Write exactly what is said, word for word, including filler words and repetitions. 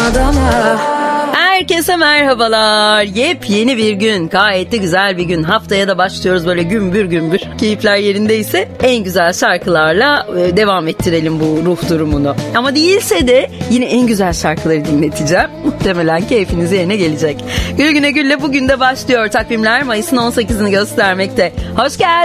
adama. Herkese merhabalar. Yepyeni bir gün. Gayet de güzel bir gün. Haftaya da başlıyoruz böyle gümbür gümbür. Keyifler yerindeyse en güzel şarkılarla devam ettirelim bu ruh durumunu. Ama değilse de yine en güzel şarkıları dinleteceğim. Muhtemelen keyfiniz yerine gelecek. Gül Güne Gül'le bugün de başlıyor. Takvimler Mayıs'ın on sekizini göstermekte. Hoş geldin.